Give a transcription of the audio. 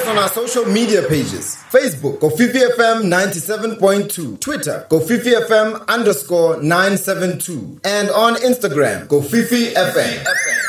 on our social media pages. Facebook, Kofifi FM 97.2. Twitter, Kofifi FM _972. And on Instagram, Kofifi FM.